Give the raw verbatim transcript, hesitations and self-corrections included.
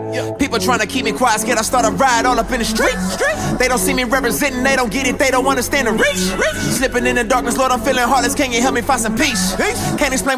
People trying to keep me quiet, scared I start a riot all up in the street. They don't see me representing, they don't get it, they don't understand the reach. Slipping in the darkness, Lord, I'm feeling heartless. Can you help me find some peace? Can't explain